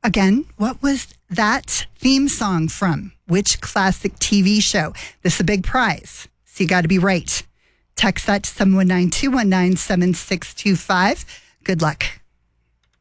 Again, what was that theme song from? Which classic TV show? This is a big prize, so you got to be right. Text that to 719-219-7625. Good luck.